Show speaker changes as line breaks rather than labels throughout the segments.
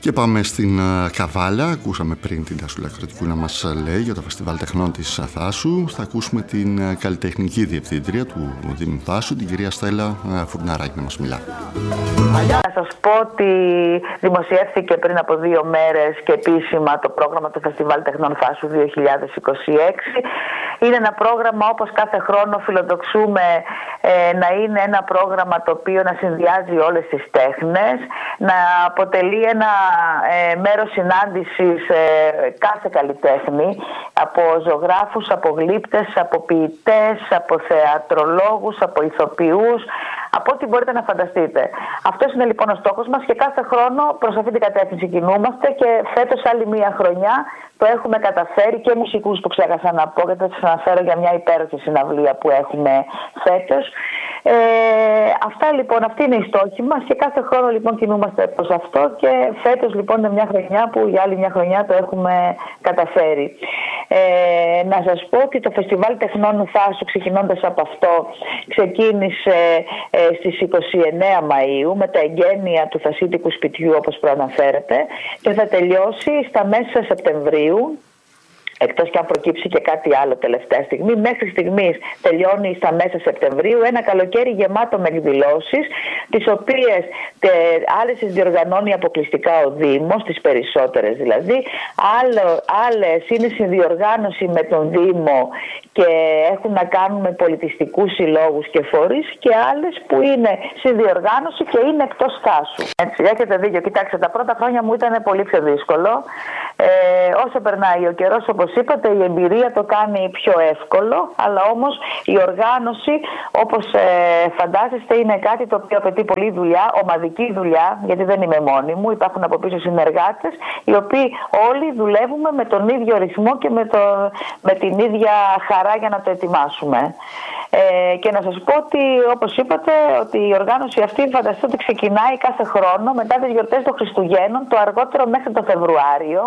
Και πάμε στην Καβάλα. Ακούσαμε πριν την Τάσουλα Κροτικού να μας λέει για το Φεστιβάλ Τεχνών της Θάσου. Θα ακούσουμε την καλλιτεχνική διευθύντρια του Δήμου Θάσου, την κυρία Στέλλα Φουρναράκη, να μας μιλά.
Να σας πω ότι δημοσιεύθηκε πριν από 2 μέρες και επίσημα το πρόγραμμα του Φεστιβάλ Τεχνών Θάσου 2026. Είναι ένα πρόγραμμα, όπως κάθε χρόνο φιλοδοξούμε να είναι ένα πρόγραμμα το οποίο να συνδυάζει όλες τις τέχνες, να αποτελεί ένα μέρος συνάντησης κάθε καλλιτέχνη, από ζωγράφους, από γλύπτες, από ποιητές, από θεατρολόγους, από ηθοποιούς, από ό,τι μπορείτε να φανταστείτε. Αυτός είναι λοιπόν ο στόχος μας και κάθε χρόνο προς αυτή την κατεύθυνση κινούμαστε και φέτος άλλη μία χρονιά το έχουμε καταφέρει, και μουσικούς που ξέχασα να πω, γιατί θα σας αναφέρω για μια υπέροχη συναυλία που έχουμε φέτος. Αυτά λοιπόν, αυτή είναι η στόχη μας και κάθε χρόνο λοιπόν κινούμαστε προς αυτό και φέτος λοιπόν είναι μια χρονιά που για άλλη μια χρονιά το έχουμε καταφέρει. Να σας πω ότι το Φεστιβάλ Τεχνών Θάσου, ξεκινώντας από αυτό, ξεκίνησε στις 29 Μαΐου με τα εγγένεια του Θασίτικου Σπιτιού, όπως προαναφέρεται, και θα τελειώσει στα μέσα Σεπτεμβρίου, εκτός και αν προκύψει και κάτι άλλο τελευταία στιγμή. Μέχρι στιγμής τελειώνει στα μέσα Σεπτεμβρίου, ένα καλοκαίρι γεμάτο με εκδηλώσεις, τις οποίες άλλες τις διοργανώνει αποκλειστικά ο Δήμος, τις περισσότερες δηλαδή, άλλες είναι συνδιοργάνωση με τον Δήμο και έχουν να κάνουν με πολιτιστικούς συλλόγους και φορείς, και άλλες που είναι συνδιοργάνωση και είναι εκτός Θάσου. Έτσι, έχετε δίκιο. Κοιτάξτε, τα πρώτα χρόνια μου ήταν πολύ πιο δύσκολο. Όσο περνάει ο καιρός, όπως είπατε, η εμπειρία το κάνει πιο εύκολο, αλλά όμως η οργάνωση, όπως φαντάζεστε, είναι κάτι το οποίο απαιτεί πολλή δουλειά, ομαδική δουλειά, γιατί δεν είμαι μόνη μου, υπάρχουν από πίσω συνεργάτες, οι οποίοι όλοι δουλεύουμε με τον ίδιο ρυθμό και με την ίδια χαρά για να το ετοιμάσουμε. Και να σας πω ότι, όπως είπατε, ότι η οργάνωση αυτή, φανταστείτε ότι ξεκινάει κάθε χρόνο μετά τις γιορτές των Χριστουγέννων, το αργότερο μέχρι το Φεβρουάριο.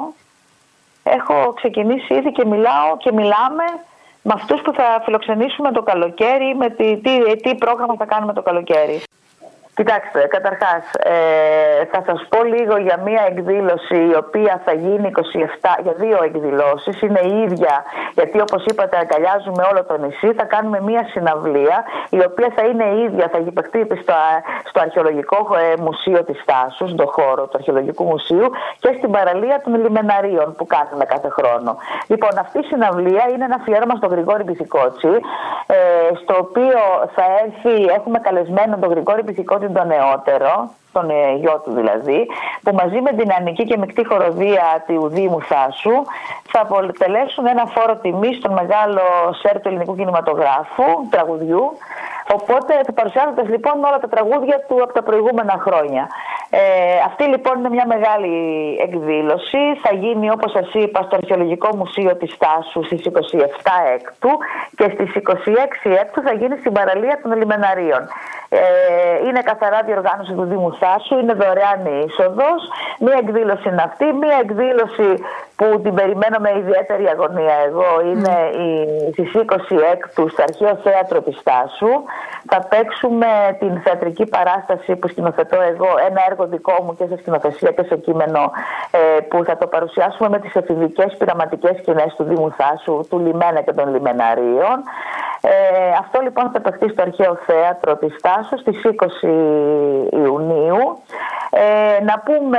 Έχω ξεκινήσει ήδη και μιλάμε με αυτούς που θα φιλοξενήσουμε το καλοκαίρι, με τι πρόγραμμα θα κάνουμε το καλοκαίρι. Κοιτάξτε, καταρχάς θα σας πω λίγο για μία εκδήλωση η οποία θα γίνει 27, για 2 εκδηλώσεις, είναι η ίδια, γιατί όπως είπατε αγκαλιάζουμε όλο το νησί. Θα κάνουμε μία συναυλία η οποία θα είναι η ίδια, θα γυπευτεί στο Αρχαιολογικό Μουσείο της Θάσου, στον χώρο του Αρχαιολογικού Μουσείου, και στην παραλία των Λιμεναρίων που κάνουμε κάθε χρόνο. Λοιπόν, αυτή η συναυλία είναι ένα αφιέρωμα στον Γρηγόρη Μπιθικότσι, στο οποίο θα έρθει, έχουμε καλεσμένο τον Γρηγόρη Μπιθικότσι τον νεότερο, τον γιο του δηλαδή, που μαζί με την Ανική και Μεικτή Χοροδία του Δήμου Θάσου θα αποτελέσουν ένα φόρο τιμής στον μεγάλο σέρ του ελληνικού κινηματογράφου, τραγουδιού. Οπότε παρουσιάζοντας λοιπόν όλα τα τραγούδια του από τα προηγούμενα χρόνια. Αυτή λοιπόν είναι μια μεγάλη εκδήλωση. Θα γίνει, όπως σας είπα, στο Αρχαιολογικό Μουσείο της Θάσου στις 27 Έκτου και στις 26 Έκτου θα γίνει στην παραλία των Λιμεναρίων. Είναι καθαρά διοργάνωση του Δήμου Θάσου, είναι δωρεάν η είσοδος. Μία εκδήλωση είναι αυτή, μία εκδήλωση που την περιμένω με ιδιαίτερη αγωνία εγώ, είναι στις 20 Έκτου στο Αρχαίο Θέατρο της Θάσου. Θα παίξουμε την θεατρική παράσταση που σκηνοθετώ εγώ, ένα έργο δικό μου και σε σκηνοθεσία και σε κείμενο, που θα το παρουσιάσουμε με τις εφηβικές πειραματικές σκηνές του Δήμου Θάσου, του Λιμένα και των Λιμεναρίων. Αυτό λοιπόν θα παιχτεί στο Αρχαίο Θέατρο της Θάσου στις 20 Ιουνίου. Να πούμε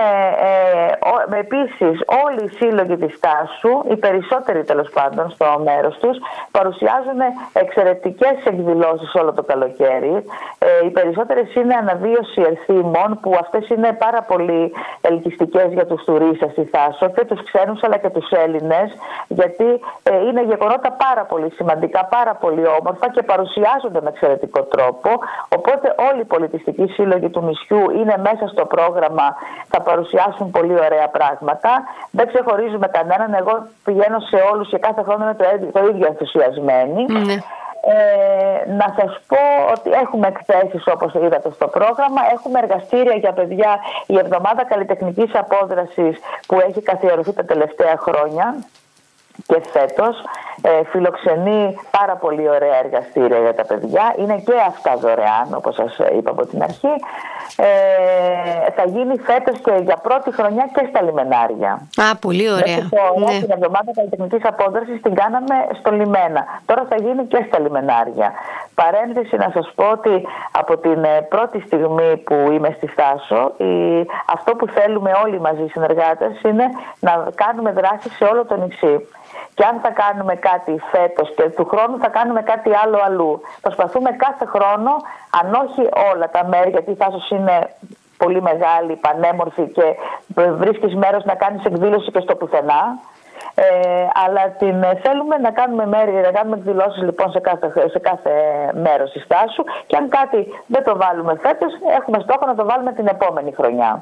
επίσης, όλοι οι σύλλογοι της Θάσου, οι περισσότεροι τέλος πάντων στο μέρος τους, παρουσιάζουν εξαιρετικές εκδηλώσεις όλο το καλοκαίρι. Οι περισσότερες είναι αναβίωση ερθίμων, που αυτές είναι πάρα πολύ ελκυστικές για τους τουρίστες στη Θάσο, και τους ξένους αλλά και τους Έλληνες, γιατί είναι γεγονότα πάρα πολύ σημαντικά, πάρα πολύ όμορφα και παρουσιάζονται με εξαιρετικό τρόπο. Οπότε όλοι οι πολιτιστικοί σύλλογοι του νησιού είναι μέσα στο πρόγραμμα, θα παρουσιάσουν πολύ ωραία πράγματα. Δεν ξεχωρίζουμε κανέναν, εγώ πηγαίνω σε όλους και κάθε χρόνο είμαι το ίδιο ενθουσιασμένη. Να σας πω ότι έχουμε εκθέσεις, όπως είδατε στο πρόγραμμα, έχουμε εργαστήρια για παιδιά, η εβδομάδα καλλιτεχνικής απόδρασης που έχει καθιερωθεί τα τελευταία χρόνια και φέτος. φιλοξενεί πάρα πολύ ωραία εργαστήρια για τα παιδιά. Είναι και αυτά δωρεάν, όπως σας είπα από την αρχή. Θα γίνει φέτος και για πρώτη χρονιά και στα λιμενάρια.
Πολύ ωραία.
Ναι. Την εβδομάδα καλλιτεχνικής απόδρασης την κάναμε στο λιμένα. Τώρα θα γίνει και στα λιμενάρια. Παρένθεση να σας πω ότι από την πρώτη στιγμή που είμαι στη Θάσο, αυτό που θέλουμε όλοι μαζί οι συνεργάτες είναι να κάνουμε δράσεις σε όλο το νησί. Και αν θα κάνουμε κάτι φέτος και του χρόνου θα κάνουμε κάτι άλλο αλλού. Προσπαθούμε κάθε χρόνο, αν όχι όλα τα μέρη, γιατί η Θάσος είναι πολύ μεγάλη, πανέμορφη και βρίσκεις μέρος να κάνεις εκδήλωση και στο πουθενά. Αλλά θέλουμε να κάνουμε να κάνουμε εκδηλώσεις λοιπόν σε κάθε μέρος της Θάσου, και αν κάτι δεν το βάλουμε φέτος, έχουμε στόχο να το βάλουμε την επόμενη χρονιά.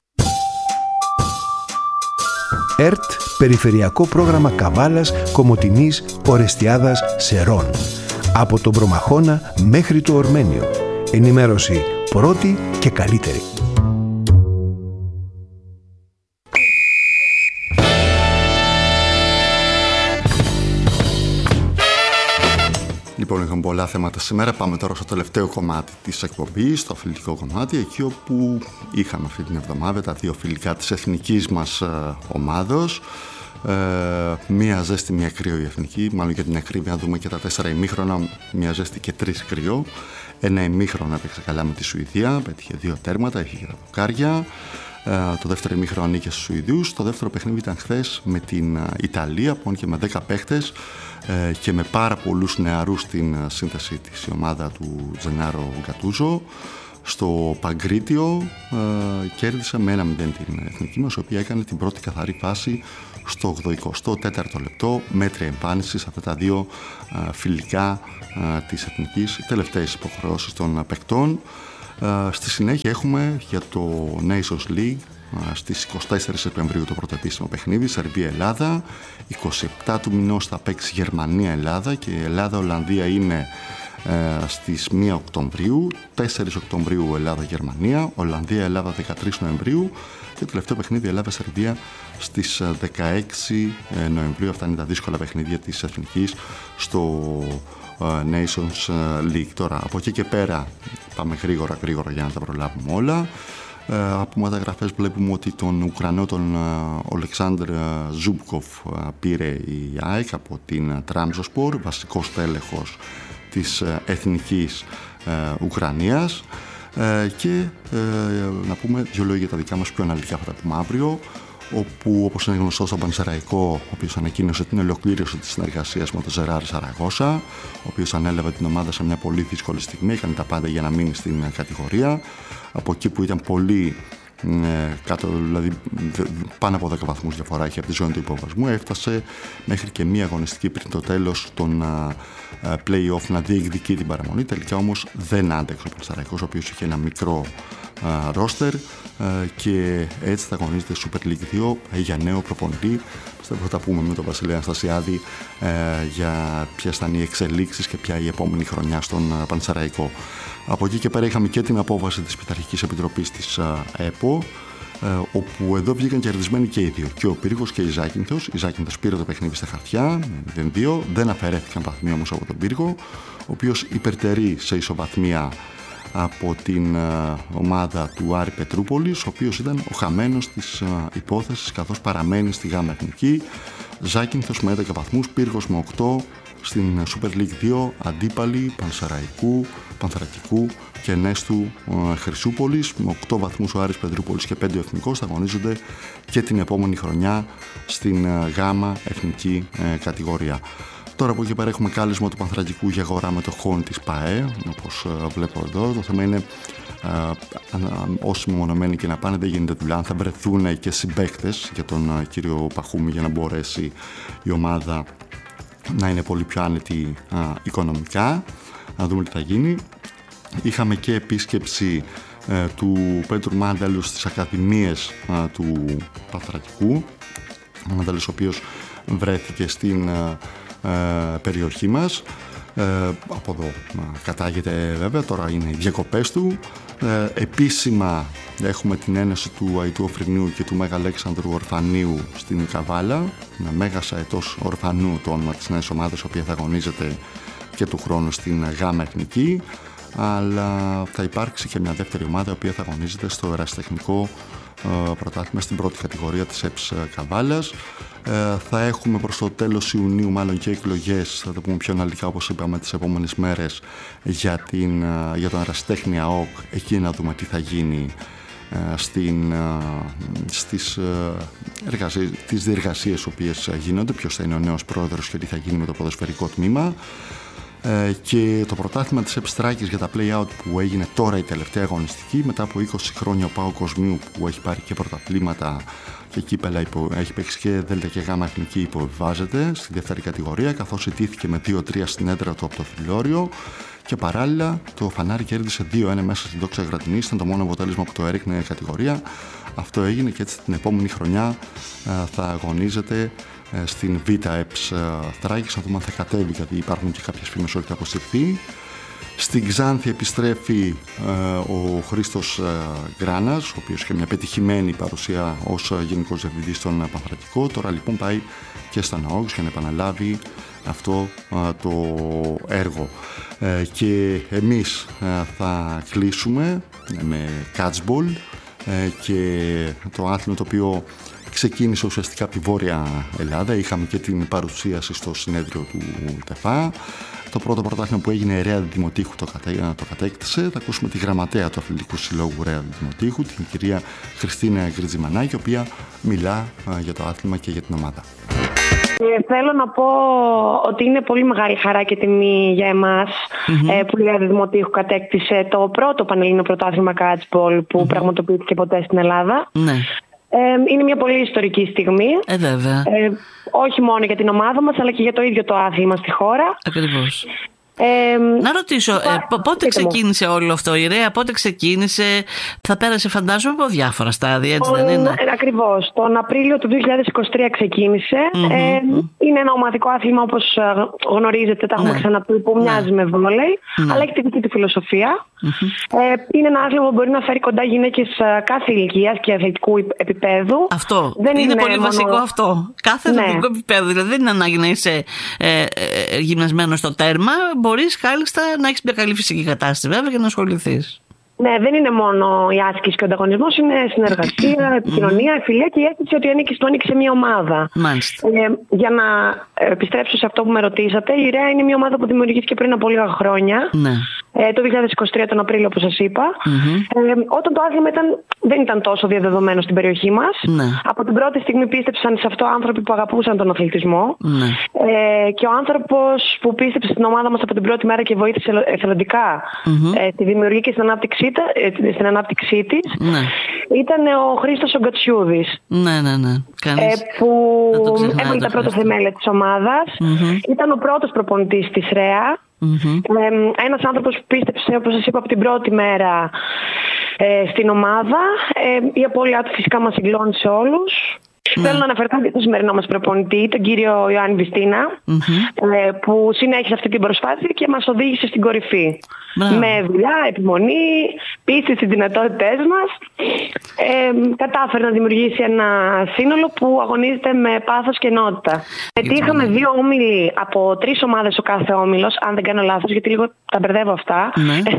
ΕΡΤ, Περιφερειακό Πρόγραμμα Καβάλας, Κομοτηνής, Ορεστιάδας, Σερών. Από τον Προμαχώνα μέχρι το Ορμένιο. Ενημέρωση πρώτη και καλύτερη.
Λοιπόν, είχαμε πολλά θέματα σήμερα. Πάμε τώρα στο τελευταίο κομμάτι της εκπομπής, το αθλητικό κομμάτι, εκεί όπου είχαμε αυτή την εβδομάδα τα δύο φιλικά της εθνικής μας ομάδος. Μία ζέστη, μία κρύο η εθνική, μάλλον για την ακρίβεια να δούμε και τα 4 ημίχρονα, μία ζέστη και 3 κρύο. Ένα ημίχρονο έπαιξε καλά με τη Σουηδία, πέτυχε 2 τέρματα, είχε και τα δοκάρια. Το δεύτερο ημίχρονο ανήκε στους Σουηδούς. Το δεύτερο παιχνίδι ήταν χθες με την Ιταλία, που και με 10 παίχτες και με πάρα πολλούς νεαρούς στην σύνθεση της, η ομάδα του Τζενάρο Γκατούζο. Στο Παγκρίτιο κέρδισε με 1-0 την εθνική μας, η οποία έκανε την πρώτη καθαρή φάση στο 84ο λεπτό. Μέτρια εμφάνιση σε αυτά τα δύο φιλικά της εθνικής, οι τελευταίες υποχρεώσεις των παικτών. Στη συνέχεια έχουμε για το Nations League στις 24 Σεπτεμβρίου το πρώτο επίσημο παιχνίδι, Σερβία-Ελλάδα. 27 του μηνός θα παίξει Γερμανία-Ελλάδα και η Ελλάδα-Ολλανδία είναι στις 1 Οκτωβρίου, 4 Οκτωβρίου Ελλάδα-Γερμανία, Ολλανδία-Ελλάδα 13 Νοεμβρίου και το τελευταίο παιχνίδι Ελλάδα-Σερβία στις 16 Νοεμβρίου. Αυτά είναι τα δύσκολα παιχνίδια της εθνικής στο Nations League. Τώρα από εκεί και πέρα πάμε γρήγορα για να τα προλάβουμε όλα. Από μεταγραφές βλέπουμε ότι τον Ουκρανό, τον Ολεξάνδρ Ζούμπκοφ, πήρε η ΑΕΚ από την Τραμζοσπορ, βασικός τέλεχος της εθνικής Ουκρανίας. Και να πούμε δύο λόγια για τα δικά μας πιο αναλυτικά, θα τα πούμε αύριο, όπου όπως είναι γνωστό στον Πανσεραϊκό, ο οποίος ανακοίνωσε την ολοκλήρωση της συνεργασίας με τον Ζεράρ Σαραγώσα, ο οποίος ανέλαβε την ομάδα σε μια πολύ δύσκολη στιγμή, έκανε τα πάντα για να μείνει στην κατηγορία. Από εκεί που ήταν πολύ κάτω, δηλαδή πάνω από 10 βαθμούς διαφορά είχε από τη ζώνη του υποβασμού, έφτασε μέχρι και μία αγωνιστική πριν το τέλος των play-off να διεκδικεί την παραμονή. Τελικά όμως δεν άντεξε ο Πανσεραϊκός, ο οποίος είχε ένα μικρό ρόστερ και έτσι θα αγωνίζεται Super League 2 για νέο προπονητή. Θα τα πούμε με τον Βασίλη Αναστασιάδη για ποιες θα είναι οι εξελίξεις και ποια η επόμενη χρονιά στον Πανσεραϊκό. Από εκεί και πέρα είχαμε και την απόβαση της Πειθαρχικής Επιτροπής της ΕΠΟ, όπου εδώ βγήκαν κερδισμένοι και οι δύο, και ο Πύργος και η Ζάκυνθος. Η Ζάκυνθος πήρε το παιχνίδι στα χαρτιά, 0-2, δεν αφαιρέθηκαν βαθμοί όμως από τον Πύργο, ο οποίος υπερτερεί σε ισοβαθμία από την ομάδα του Άρη Πετρούπολης, ο οποίος ήταν ο χαμένος της υπόθεσης, καθώς παραμένει στη Γάμα Εθνική. Ζάκυνθος με 11 βαθμούς, Πύργος με 8, στην Super League 2 αντίπαλοι Πανσεραϊκού, Πανθρακικού και Νέστου Χρυσούπολης. Με 8 βαθμούς ο Άρης Πετρούπολης και 5 ο Εθνικός θα αγωνίζονται και την επόμενη χρονιά στην Γάμα Εθνική κατηγορία. Τώρα από εκεί πέρα έχουμε κάλεσμα του Πανθρακικού για αγορά μετοχών της ΠΑΕ, όπως βλέπω εδώ. Το θέμα είναι όσοι μεμονωμένοι και να πάνε δεν γίνεται δουλειά, αν θα βρεθούν και συμπαίκτες για τον κύριο Παχούμη για να μπορέσει η ομάδα να είναι πολύ πιο άνετη οικονομικά. Να δούμε τι θα γίνει. Είχαμε και επίσκεψη του Πέτρου Μάνταλου στις ακαδημίες του Πανθρακικού. Ο Μάνταλος ο οποίος βρέθηκε στην περιοχή μας Από εδώ κατάγεται βέβαια, τώρα είναι οι διακοπές του. Επίσημα έχουμε την ένωση του Αητού Οφρινίου και του Μέγα Αλέξανδρου Ορφανίου στην Καβάλα, ένα Μέγας Αετός Ορφανού, το όνομα της νέας ομάδας, η οποία θα αγωνίζεται και του χρόνου στην Γάμα Εθνική, αλλά θα υπάρξει και μια δεύτερη ομάδα η οποία θα αγωνίζεται στο ερασιτεχνικό πρωτάθλημα στην πρώτη κατηγορία της ΕΠΣ Καβάλας. Θα έχουμε προς το τέλος Ιουνίου μάλλον και εκλογές, θα το πούμε πιο αναλυτικά όπως είπαμε τις επόμενες μέρες, για τον ερασιτέχνη ΑΟΚ, εκεί να δούμε τι θα γίνει στις διεργασίες οι οποίες γίνονται, ποιος θα είναι ο νέος πρόεδρος και τι θα γίνει με το ποδοσφαιρικό τμήμα. Και το πρωτάθλημα της ΕΠΣ Τράκης για τα play-out που έγινε τώρα η τελευταία αγωνιστική, μετά από 20 χρόνια ο ΠΑΟΚ Κοσμίου που έχει πάρει και πρωταθλήματα και κύπελα, έχει παίξει και Δέλτα και Γάμα Εθνική, υποβιβάζεται στη δεύτερη κατηγορία, καθώς ιτήθηκε με 2-3 στην έδρα του από το Φιλόριο. Και παράλληλα το Φανάρι κέρδισε 2-1 μέσα στην Δόξα Γρατινής, ήταν το μόνο αποτέλεσμα που το έριχνε κατηγορία. Αυτό έγινε και έτσι την επόμενη χρονιά θα αγωνίζεται στην Β' ΕΠΣ Θράκης, να δούμε αν θα κατέβει, γιατί υπάρχουν και κάποιες φήμες ότι θα αποσυρθεί. Στην Ξάνθη επιστρέφει ο Χρήστος Γκράνας, ο οποίος είχε μια πετυχημένη παρουσία ως Γενικός Διευθυντής στον Πανθρακικό. Τώρα λοιπόν πάει και στα ΝΑΟΚ για να επαναλάβει αυτό το έργο. Και εμείς θα κλείσουμε με catchball και το άθλημα το οποίο ξεκίνησε ουσιαστικά από τη Βόρεια Ελλάδα. Είχαμε και την παρουσίαση στο συνέδριο του ΤΕΦΑ. Το πρώτο πρωτάθλημα που έγινε, η Ρέα Δημοτήχου το κατέκτησε. Θα ακούσουμε τη γραμματέα του Αθλητικού Συλλόγου Ρέα Δημοτήχου, την κυρία Χριστίνα Γκριτζιμανάκη, η οποία μιλά για το άθλημα και για την ομάδα.
Θέλω να πω ότι είναι πολύ μεγάλη χαρά και τιμή για εμάς που η Ρέα Δημοτήχου κατέκτησε το πρώτο πανελλήνιο πρωτάθλημα catchball που πραγματοποιήθηκε ποτέ στην Ελλάδα. Είναι μια πολύ ιστορική στιγμή.
Βέβαια.
Όχι μόνο για την ομάδα μας, αλλά και για το ίδιο το άθλημα στη χώρα.
Ακριβώς. Να ρωτήσω, πότε ξεκίνησε όλο αυτό, η Ρέα, πότε ξεκίνησε? Θα πέρασε φαντάζομαι από διάφορα στάδια, έτσι δεν είναι?
Ακριβώς, τον Απρίλιο του 2023 ξεκίνησε. Είναι ένα ομαδικό άθλημα, όπως γνωρίζετε, τα έχουμε ξαναπεί, που μοιάζει με βόλεϊ, αλλά έχει τη δική του φιλοσοφία. Είναι ένα άθλημα που μπορεί να φέρει κοντά γυναίκες κάθε ηλικίας και αθλητικού επίπεδου.
Αυτό είναι πολύ βασικό αυτό. Κάθε αθλητικό επίπεδο, δηλαδή δεν είναι ανάγκη να είσαι γυμνασμένο στο τέρμα. Μπορείς κάλλιστα να έχεις μια καλή φυσική κατάσταση βέβαια και να ασχοληθείς.
Ναι, δεν είναι μόνο η άσκηση και ο ανταγωνισμός, είναι συνεργασία, επικοινωνία, φιλία και η αίσθηση ότι ανήκει σε μια ομάδα.
Μάλιστα.
Για να επιστρέψω σε αυτό που με ρωτήσατε, η Ρέα είναι μια ομάδα που δημιουργήθηκε πριν από λίγα χρόνια.
Ναι.
Το 2023 τον Απρίλιο, όπως σας είπα. Όταν το άθλημα δεν ήταν τόσο διαδεδομένο στην περιοχή μας.
Ναι.
Από την πρώτη στιγμή πίστεψαν σε αυτό άνθρωποι που αγαπούσαν τον αθλητισμό.
Ναι.
Και ο άνθρωπος που πίστεψε στην ομάδα μας από την πρώτη μέρα και βοήθησε εθελοντικά στη δημιουργία και στην ανάπτυξή της, ήταν ο Χρήστος ο Γκατσιούδης.
Ναι.
Που έβαλε τα πρώτα θεμέλια της ομάδας. Ήταν ο πρώτος προπονητής της Ρέα. Ένας άνθρωπος που πίστεψε, όπως σας είπα, από την πρώτη μέρα στην ομάδα. Η απώλειά του φυσικά μας συγκλώνησε όλους. Θέλω να αναφερθώ και στο σημερινό μας προπονητή, τον κύριο Ιωάννη Βιστίνα, που συνέχισε αυτή την προσπάθεια και μας οδήγησε στην κορυφή. Με δουλειά, επιμονή, πίστη στις δυνατότητές μας, κατάφερε να δημιουργήσει ένα σύνολο που αγωνίζεται με πάθος και ενότητα. Γιατί είχαμε 2 όμιλοι από 3 ομάδες ο κάθε όμιλος, αν δεν κάνω λάθος, γιατί λίγο τα μπερδεύω αυτά.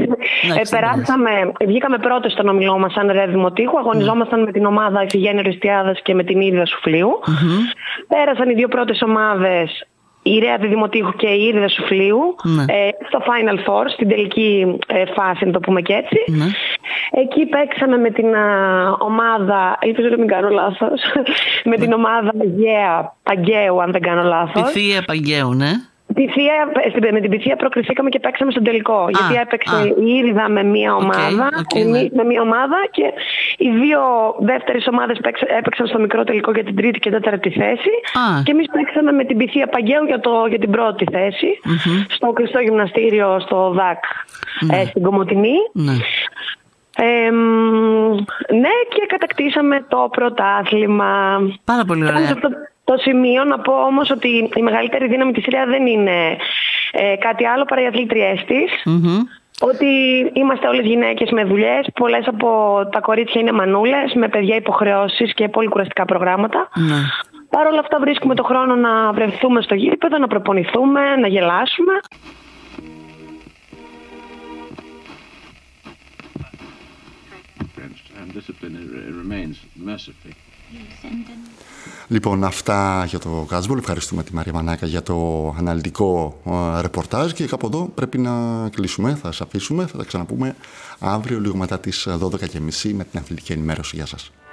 Βγήκαμε πρώτος στον όμιλό μας σαν Ρέα Δημοτήχου, αγωνιζόμασταν με την ομάδα Ιφηγένεια Οριστιάδας και με την Ήριδα Σουφλίου. Πέρασαν οι 2 πρώτες ομάδες, η Ρέα Δημοτήχου και η Ήριδα Σουφλίου, στο Final Four, στην τελική φάση, να το πούμε και έτσι. Εκεί παίξαμε με την ομάδα, ελπίζω να μην κάνω λάθος, με την ομάδα Παγκαίου, αν δεν κάνω λάθος.
Τη Θεία Παγκαίου, ναι.
Με την Πυθία προκριθήκαμε και παίξαμε στον τελικό. Γιατί έπαιξε η Ήριδα με μία ομάδα, εμείς με μία ομάδα, και οι 2 δεύτερες ομάδες έπαιξαν στο μικρό τελικό για την τρίτη και τέταρτη θέση. Και εμείς παίξαμε με την Πυθία Παγκαίου για την πρώτη θέση, στο Χριστό Γυμναστήριο, στο ΔΑΚ, στην Κομοτηνή. Ναι, και κατακτήσαμε το πρωτάθλημα.
Πάρα πολύ ωραία.
Το σημείο να πω όμως ότι η μεγαλύτερη δύναμη της Ρέα δεν είναι κάτι άλλο παρά οι αθλήτριές της. Ότι είμαστε όλες γυναίκες με δουλειές, πολλές από τα κορίτσια είναι μανούλες με παιδιά, υποχρεώσεις και πολύ κουραστικά προγράμματα. Παρ' όλα αυτά βρίσκουμε το χρόνο να βρεθούμε στο γήπεδο, να προπονηθούμε, να γελάσουμε.
Λοιπόν, αυτά για το Catchball. Ευχαριστούμε τη Μαρία Μανάκα για το αναλυτικό ρεπορτάζ και κάπου εδώ πρέπει να κλείσουμε. Θα σας αφήσουμε, θα τα ξαναπούμε αύριο λίγο μετά τις 12:30 με την αθλητική ενημέρωση. Γεια σας.